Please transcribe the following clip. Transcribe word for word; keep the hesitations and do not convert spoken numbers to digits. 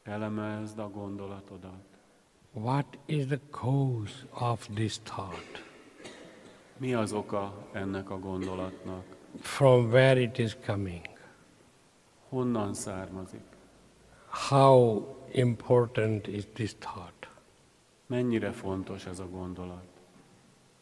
Elemezd a gondolatodat. What is the cause of this thought? Mi az oka ennek a gondolatnak? From where it is coming? Honnan származik? How important is this thought? Mennyire fontos ez a gondolat?